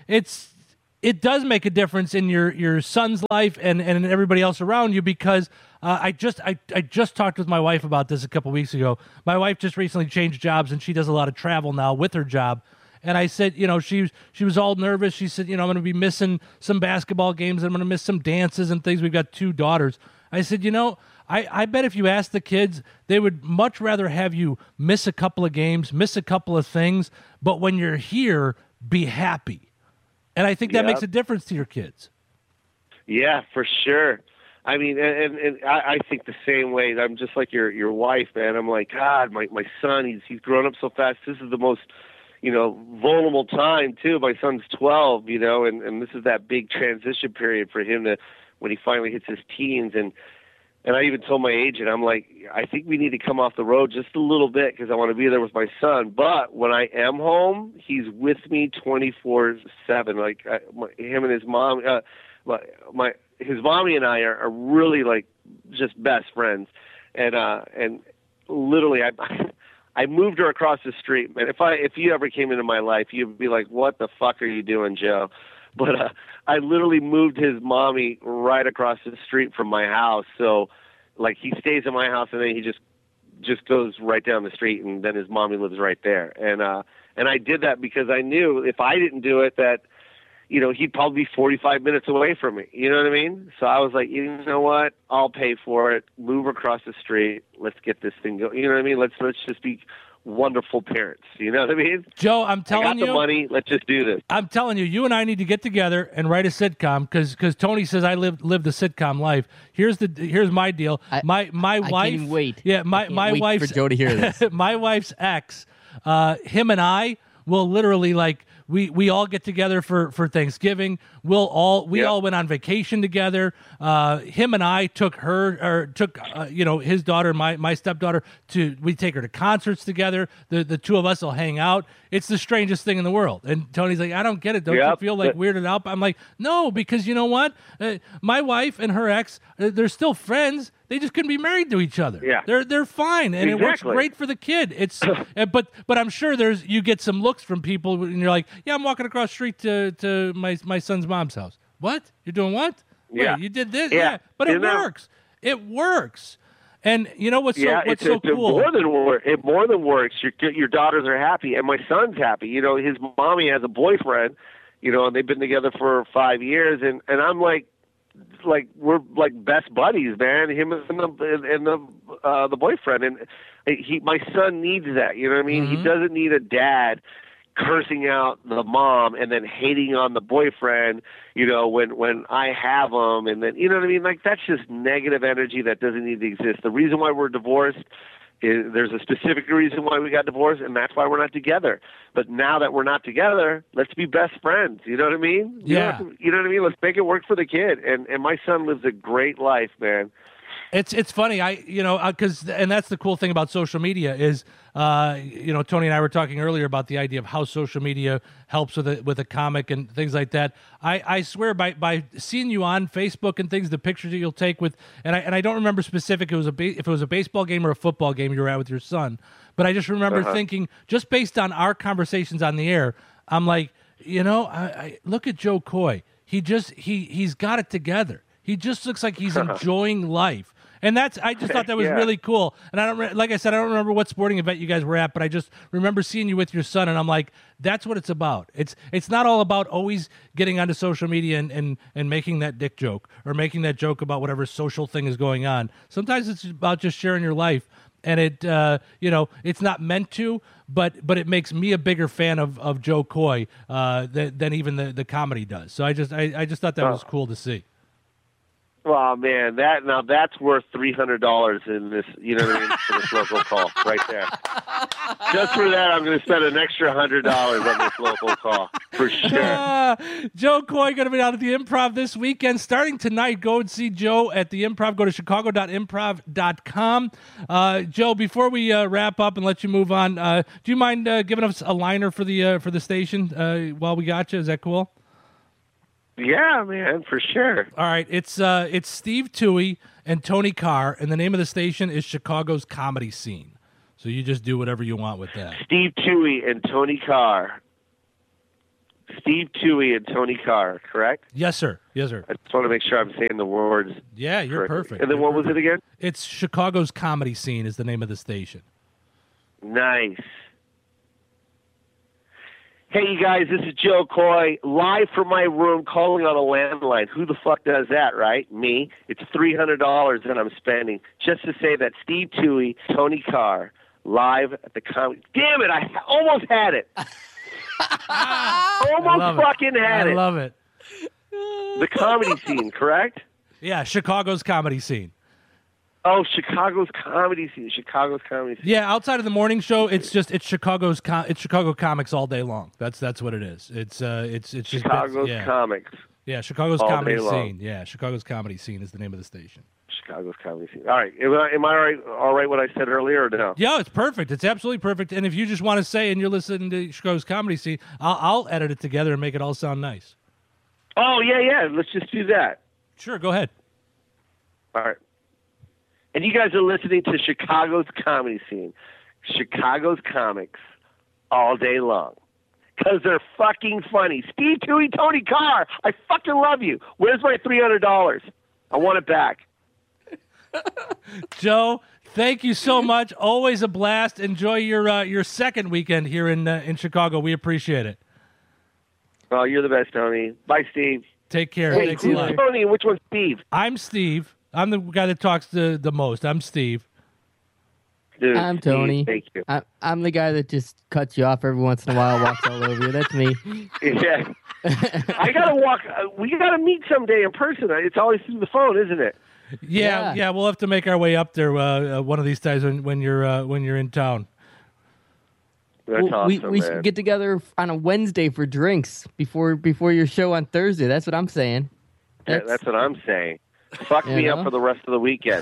it does make a difference in your son's life and everybody else around you because I just talked with my wife about this a couple weeks ago. My wife just recently changed jobs and she does a lot of travel now with her job. And I said, she was all nervous. She said, I'm going to be missing some basketball games. I'm going to miss some dances and things. We've got 2 daughters. I said, I bet if you ask the kids, they would much rather have you miss a couple of games, miss a couple of things. But when you're here, be happy. And I think that makes a difference to your kids. Yeah, for sure. I mean, and I think the same way. I'm just like your wife, man. I'm like, God, my son, he's grown up so fast. This is the most, vulnerable time too. My son's 12, and this is that big transition period for him when he finally hits his teens. And I even told my agent, I'm like, I think we need to come off the road just a little bit because I want to be there with my son. But when I am home, he's with me 24/7. Like him and his mom, his mommy and I are really like just best friends. And literally, I moved her across the street. Man, if you ever came into my life, you'd be like, "What the fuck are you doing, Joe?" But I literally moved his mommy right across the street from my house. So, like, he stays in my house, and then he just goes right down the street, and then his mommy lives right there. And I did that because I knew if I didn't do it, that he'd probably be 45 minutes away from me. You know what I mean? So I was like, you know what? I'll pay for it. Move across the street. Let's get this thing going. You know what I mean? Let's just be wonderful parents. You know what I mean? Joe, I'm telling you. I got the money. Let's just do this. I'm telling you, you and I need to get together and write a sitcom because Tony says I lived the sitcom life. Here's my deal. My wife. I can't wait. Yeah, my wait wife's for Joe to hear this. My wife's ex. Him and I will literally like. We all get together for Thanksgiving. We all went on vacation together. Him and I took his daughter, my stepdaughter, we take her to concerts together. The 2 of us will hang out. It's the strangest thing in the world. And Tony's like, I don't get it. Don't you feel like weirded out? I'm like, no, because you know what? My wife and her ex, they're still friends. They just couldn't be married to each other. Yeah. They're fine, and it works great for the kid. It's but I'm sure you get some looks from people, and you're like, yeah, I'm walking across the street to my son's mom's house. What? You're doing what? Yeah. Wait, you did this? Yeah. But it works. It works. And you know what's so cool? It more than works. Your daughters are happy, and my son's happy. His mommy has a boyfriend. And they've been together for 5 years, and I'm like we're like best buddies, man. Him and the boyfriend, and my son needs that. You know what I mean? Mm-hmm. He doesn't need a dad cursing out the mom and then hating on the boyfriend. When I have them, and then you know what I mean? Like that's just negative energy that doesn't need to exist. The reason why we're divorced is there's a specific reason why we got divorced, and that's why we're not together. But now that we're not together, let's be best friends. You know what I mean? Yeah. You know what I mean? Let's make it work for the kid. And my son lives a great life, man. It's funny, and that's the cool thing about social media is, Tony and I were talking earlier about the idea of how social media helps with a comic and things like that. I swear by seeing you on Facebook and things, the pictures that you'll take with, and I don't remember specific if it was a baseball game or a football game you were at with your son, but I just remember thinking, just based on our conversations on the air, I'm like, I look at Joe Coy. He's got it together. He just looks like he's enjoying life. And I just thought that was really cool. And like I said, I don't remember what sporting event you guys were at, but I just remember seeing you with your son, and I'm like, that's what it's about. It's not all about always getting onto social media and making that dick joke or making that joke about whatever social thing is going on. Sometimes it's about just sharing your life, and it's not meant to, but it makes me a bigger fan of Joe Coy than even the comedy does. So I just thought that was cool to see. Oh man, that's worth $300 in this. You know what I mean? For this local call, right there. Just for that, I'm going to spend an extra $100 on this local call for sure. Joe Coy going to be out at the Improv this weekend, starting tonight. Go and see Joe at the Improv. Go to chicago.improv.com. Joe, before we wrap up and let you move on, do you mind giving us a liner for the station while we got you? Is that cool? Yeah, man, for sure. All right, it's Steve Toohey and Tony Carr, and the name of the station is Chicago's Comedy Scene. So you just do whatever you want with that. Steve Toohey and Tony Carr. Steve Toohey and Tony Carr, correct? Yes, sir. Yes, sir. I just want to make sure I'm saying the words. Yeah, you're correctly. perfect. And then what was it again? It's Chicago's Comedy Scene is the name of the station. Nice. Hey, you guys, this is Joe Coy, live from my room, calling on a landline. Who the fuck does that, right? Me. It's $300 that I'm spending just to say that Steve Toohey, Tony Carr, live at the comedy. Damn it! I almost had it. Almost fucking had it. I love it. The Comedy Scene, correct? Yeah, Chicago's Comedy Scene. Oh, Chicago's Comedy Scene. Chicago's Comedy Scene. Yeah, outside of the morning show, it's Chicago comics all day long. That's what it is. It's just Chicago's Comics. Yeah, Chicago's all Comedy day long. Scene. Yeah, Chicago's Comedy Scene is the name of the station. Chicago's Comedy Scene. All right. Am I all right what I said earlier or no? Yeah, it's perfect. It's absolutely perfect. And if you just want to say and you're listening to Chicago's Comedy Scene, I'll edit it together and make it all sound nice. Oh, yeah. Let's just do that. Sure, go ahead. All right. And you guys are listening to Chicago's Comedy Scene. Chicago's comics all day long. Because they're fucking funny. Steve Toohey, Tony Carr, I fucking love you. Where's my $300? I want it back. Joe, thank you so much. Always a blast. Enjoy your second weekend here in Chicago. We appreciate it. Oh, you're the best, Tony. Bye, Steve. Take care. Hey, Thanks who's a lot. Tony and which one's Steve? I'm Steve. I'm the guy that talks the most. I'm Steve. Dude, I'm Tony. Steve, thank you. I'm the guy that just cuts you off every once in a while, walks all over you. That's me. Yeah. I got to walk. We got to meet someday in person. It's always through the phone, isn't it? Yeah. We'll have to make our way up there one of these times when you're in town. That's awesome, we man. should get together on a Wednesday for drinks before your show on Thursday. That's what I'm saying. That's what I'm saying. Fuck me up for the rest of the weekend.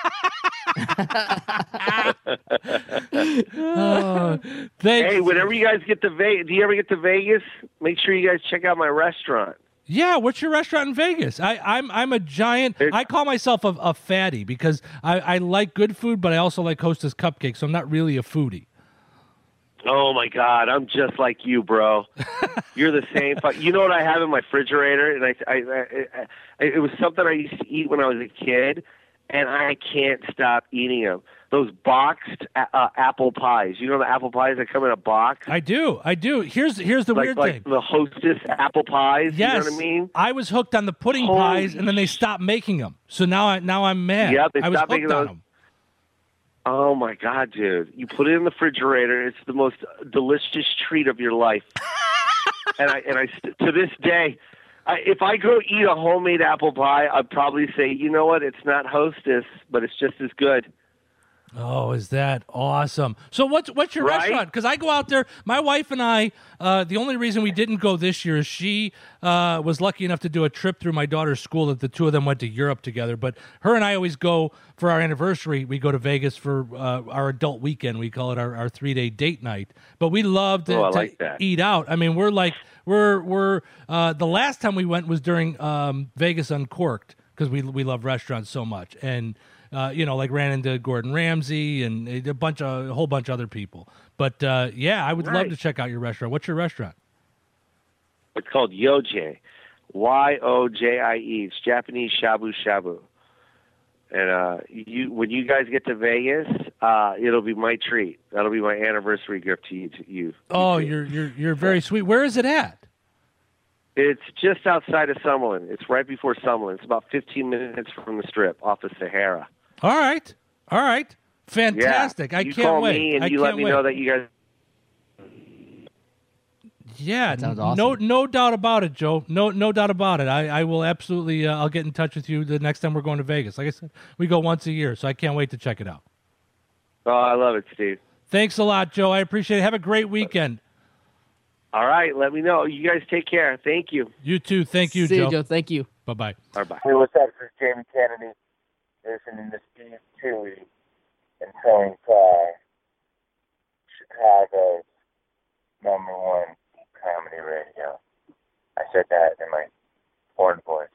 Hey, whenever you guys get to Vegas, do you ever get to Vegas? Make sure you guys check out my restaurant. Yeah, what's your restaurant in Vegas? I'm a giant. I call myself a fatty because I like good food, but I also like Hostess cupcakes. So I'm not really a foodie. Oh my God, I'm just like you, bro. You're the same. You know what I have in my refrigerator, and it was something I used to eat when I was a kid, and I can't stop eating them. Those boxed apple pies. You know the apple pies that come in a box? I do. Here's the weird like thing. The Hostess apple pies. Yes. You know what I mean? I was hooked on the pudding pies, and then they stopped making them. So now I'm mad. Yeah, they I was stopped hooked making on those. them. Oh my God, dude! You put it in the refrigerator. It's the most delicious treat of your life. and I to this day, if I go eat a homemade apple pie, I'd probably say, you know what? It's not Hostess, but it's just as good. Oh, is that awesome? So what's your restaurant? Because I go out there. My wife and I, the only reason we didn't go this year is she was lucky enough to do a trip through my daughter's school that the two of them went to Europe together. But her and I always go for our anniversary. We go to Vegas for our adult weekend. We call it our 3-day date night. But we love to eat out. I mean, we're the last time we went was during Vegas Uncorked because we love restaurants so much. And like ran into Gordon Ramsay and a whole bunch of other people. But I would love to check out your restaurant. What's your restaurant? It's called Yojie, Yojie. It's Japanese shabu shabu. And when you guys get to Vegas, it'll be my treat. That'll be my anniversary gift to you. Oh, you're very sweet. Where is it at? It's just outside of Summerlin. It's right before Summerlin. It's about 15 minutes from the Strip, off of Sahara. All right. Fantastic. Yeah. I you can't call wait. me and you let me know that you guys. Yeah, That sounds awesome. no doubt about it, Joe. No doubt about it. I will absolutely. I'll get in touch with you the next time we're going to Vegas. Like I said, we go once a year, so I can't wait to check it out. Oh, I love it, Steve. Thanks a lot, Joe. I appreciate it. Have a great weekend. All right, let me know. You guys take care. Thank you. You too. Thank you, See Joe. you, Joe. Thank you. Bye-bye. Bye-bye. Hey, what's up? This is Jamie Kennedy. Listening to Steve Toohey and Tony Carr, Chicago's #1 comedy radio. I said that in my foreign voice.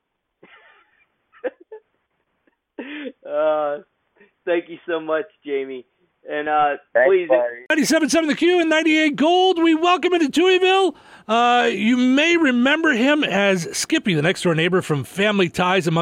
Thank you so much, Jamie. And Thanks, please, buddy. 97.7 The Q and 98 Gold. We welcome him to Tooheyville. You may remember him as Skippy, the next door neighbor from Family Ties, among